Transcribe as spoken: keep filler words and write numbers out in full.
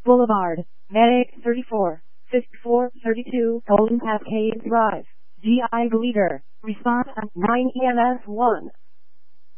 Boulevard, Medic thirty-four, fifty-four thirty-two, Golden Cascade Drive, G I Bleeder, response at nine E M S one.